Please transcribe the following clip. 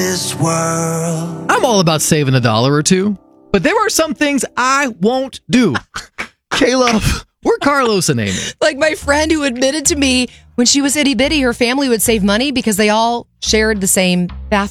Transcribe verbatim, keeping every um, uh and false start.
this world. I'm all about saving a dollar or two, but there are some things I won't do. K-Love, we're Carlos and Amy. Like my friend who admitted to me when she was itty bitty, her family would save money because they all shared the same bathroom.